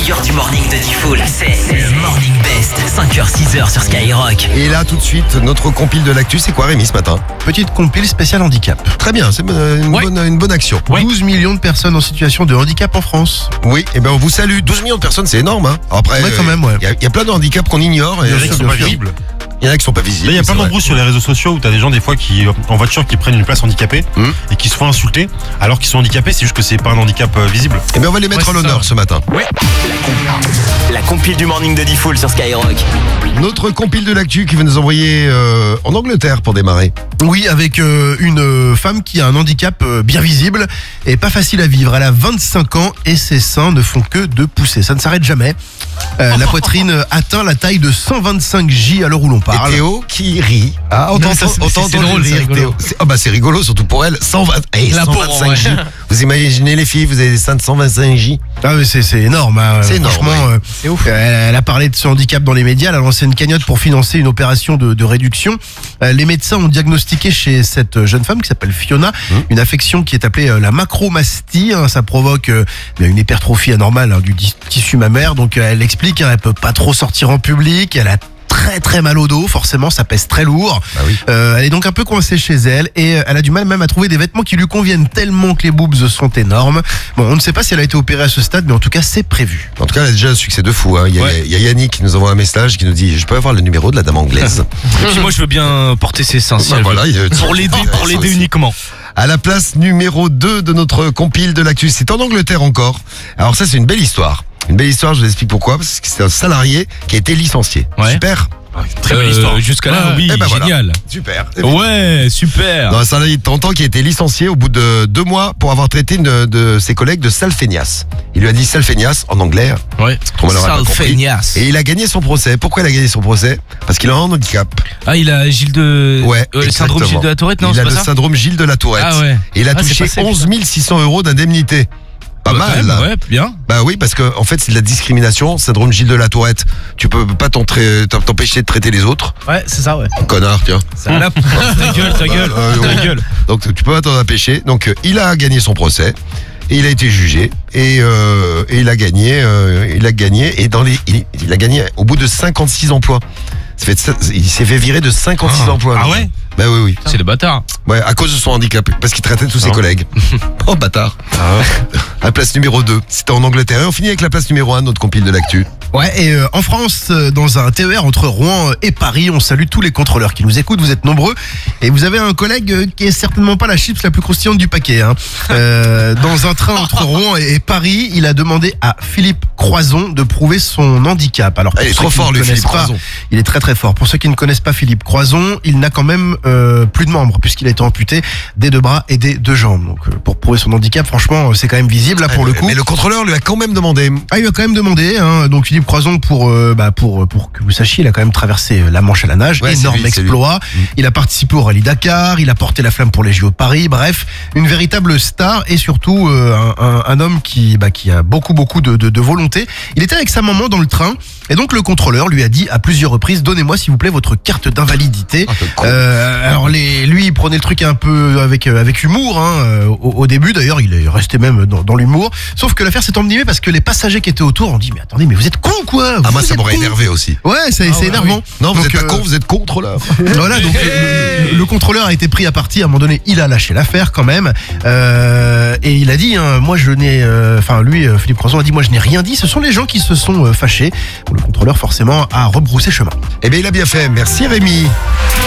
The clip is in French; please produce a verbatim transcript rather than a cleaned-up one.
meilleur du morning de Diffoul, c'est le Morning Best, cinq heures six heures sur Skyrock. Et là, tout de suite, notre compile de l'actu, c'est quoi Rémi ce matin? Petite compile spéciale handicap. Très bien, c'est euh, une, Ouais. bonne, une bonne action. Ouais. douze millions de personnes en situation de handicap en France. Oui, et ben on vous salue. douze millions de personnes, c'est énorme. Hein. Après, Ouais, quand même, ouais. Il y, a- il y a plein de handicaps qu'on ignore. et Bien il y en a sûr, qui sont bien pas sûr. visibles. Il y en a qui sont pas visibles. Là, il y a c'est plein vrai. d'embrouilles sur les réseaux sociaux où t'as des gens des fois qui en voiture qui prennent une place handicapée Hum. et qui se font insulter alors qu'ils sont handicapés, c'est juste que c'est pas un handicap euh, visible. Et ben on va les mettre Ouais, à c'est l'honneur ça. ce matin. La compile du morning de Diffoul sur Skyrock. Notre compile de l'actu qui va nous envoyer euh, en Angleterre pour démarrer. Oui, avec euh, une euh, femme qui a un handicap euh, bien visible et pas facile à vivre. Elle a vingt-cinq ans et ses seins ne font que de pousser. Ça ne s'arrête jamais. Euh, la poitrine atteint la taille de cent vingt-cinq J à l'heure où l'on parle. Et Théo qui rit. Ah, on Non, t'entend ça, c'est- on c'est- t'entend c'est drôle, rire, c'est rigolo. Théo. C'est- Ah bah c'est rigolo, surtout pour elle. cent vingt, hey, La pauvre, cent vingt-cinq J. ouais. Vous imaginez les filles, vous avez des seins de cent vingt-cinq J. Ah mais c'est c'est énorme. Hein. C'est énorme, Franchement, oui. euh, C'est ouf. Elle, elle a parlé de ce handicap dans les médias. Elle a lancé une cagnotte pour financer une opération de, de réduction. Euh, les médecins ont diagnostiqué chez cette jeune femme qui s'appelle Fiona Mmh. une affection qui est appelée euh, la macromastie. Hein. Ça provoque euh, une hypertrophie anormale hein, du dis- tissu mammaire. Donc euh, elle explique, hein, elle peut pas trop sortir en public. Elle a très très mal au dos, forcément ça pèse très lourd. Bah oui. Euh, elle est donc un peu coincée chez elle et euh, elle a du mal même à trouver des vêtements qui lui conviennent tellement que les boobs sont énormes. Bon, on ne sait pas si elle a été opérée à ce stade, mais en tout cas c'est prévu. En tout cas, elle a déjà un succès de fou. Hein. Il, y a, Ouais. il y a Yannick qui nous envoie un message qui nous dit: je peux avoir le numéro de la dame anglaise. Et puis moi je veux bien porter ses seins si Bah elle voilà, veut. il y a- Pour l'aider, Ah, pour ça l'aider aussi. uniquement. À la place numéro deux de notre compile de l'actu, c'est en Angleterre encore. Alors ça, c'est une belle histoire. Une belle histoire, je vous explique pourquoi. Parce que c'est un salarié qui a été licencié. Ouais. Super. Très belle histoire. Euh, Jusqu'à là, Ouais. oui, Eh ben voilà. génial. Super. Ouais, super. Dans un salarié de trente ans qui a été licencié au bout de deux mois pour avoir traité une de ses collègues de sale feignasse. Il lui a dit sale feignasse en anglais. Ouais. Trop mal, on aurait pas Sale compris. feignasse. Et il a gagné son procès. Pourquoi il a gagné son procès? Parce qu'il a un handicap. Ah, il a Gilles de. Ouais, Euh, le syndrome exactement. Gilles de la Tourette, non, il c'est a pas le ça syndrome Gilles de la Tourette. Ah ouais. Et il a Ah, c'est touché passé, onze putain. mille six cents euros d'indemnité. Pas Ouais, mal, quand même, là. Ouais, bien. Bah oui, parce que en fait, c'est de la discrimination, syndrome Gilles de la Tourette. Tu peux pas t'en tra- t'empêcher de traiter les autres. Ouais, c'est ça, ouais. Connard, tiens. Ta gueule, ta gueule, Euh, ta ouais. gueule. Donc tu peux pas t'en empêcher. Donc euh, il a gagné son procès et il a été jugé et, euh, et il a gagné, euh, il a gagné et dans les, il, il a gagné au bout de cinquante-six emplois. Ça fait, ça- il s'est fait virer de cinquante-six Ah. emplois. Ah ouais? Bah oui, oui. C'est le bâtard. Ouais, à cause de son handicap, parce qu'il traitait tous ses Ah. collègues. Oh bâtard. À la place numéro deux, c'était en Angleterre. Et on finit avec la place numéro un, notre compile de l'actu. Ouais, et euh, en France, euh, dans un T E R entre Rouen et Paris, on salue tous les contrôleurs qui nous écoutent, vous êtes nombreux, et vous avez un collègue euh, qui est certainement pas la chips la plus croustillante du paquet. Hein. Euh, dans un train entre Rouen et et Paris, il a demandé à Philippe Croison de prouver son handicap. Alors, Ah, il est pour trop ceux qui fort, ne lui, connaissent Philippe pas, Croison. il est très très fort. Pour ceux qui ne connaissent pas Philippe Croison, il n'a quand même euh, plus de membres, puisqu'il a été amputé des deux bras et des deux jambes. Donc, euh, pour prouver son handicap, franchement, euh, c'est quand même visible là pour le coup. Mais le contrôleur lui a quand même demandé. Ah, il lui a quand même demandé, hein, donc Philippe Croison, pour, euh, bah, pour, pour que vous sachiez, il a quand même traversé euh, la Manche à la nage, Ouais, c'est énorme lui, c'est exploit. Il a participé au Rallye Dakar, il a porté la flamme pour les J O de Paris, bref, une véritable star et surtout euh, un, un- un homme qui, bah, qui a beaucoup beaucoup de, de, de volonté. Il était avec sa maman dans le train et donc le contrôleur lui a dit à plusieurs reprises: donnez-moi s'il vous plaît votre carte d'invalidité. Ah, le con. Euh, alors les, lui il prenait le truc un peu avec euh, avec humour hein, euh, au, au début d'ailleurs il est resté même dans, dans l'humour. Sauf que l'affaire s'est envenimée parce que les passagers qui étaient autour ont dit: mais attendez, mais vous êtes con quoi? Ah, Vous moi, ça êtes m'aurait con énervé aussi. Ouais, c'est c'est ouais, énervant. Non, vous Donc, êtes pas euh, con, vous êtes contrôleur. Voilà, donc le, le- le contrôleur a été pris à partie. À un moment donné, il a lâché l'affaire quand même, Euh, et il a dit, hein, moi je n'ai, euh, enfin lui, euh, Philippe Croison a dit, moi je n'ai rien dit. Ce sont les gens qui se sont euh, fâchés. Le contrôleur forcément a rebroussé chemin. Eh bien, il a bien fait. Merci Rémi.